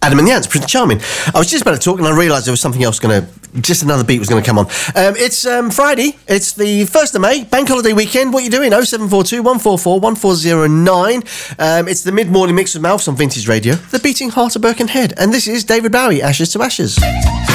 Adam and the Ants, pretty charming. I was just about to talk and I realised there was something else just another beat was going to come on. It's Friday, it's the 1st of May, bank holiday weekend. What are you doing? 0742 144 1409. It's the mid-morning mix with Mouths on Vintage Radio, the beating heart of Birkenhead. And this is David Bowie, Ashes to Ashes.